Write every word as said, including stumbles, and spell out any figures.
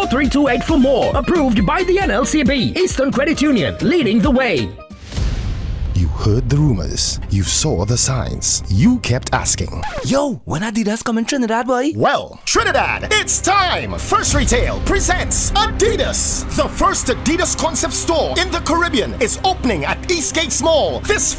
three two eight for more. Approved by the N L C B. Eastern Credit Union, leading the way. You heard the rumors. You saw the signs. You kept asking. Yo, when Adidas come in Trinidad, boy? Well, Trinidad, it's time! First Retail presents Adidas. The first Adidas concept store in the Caribbean is opening at Eastgate Mall this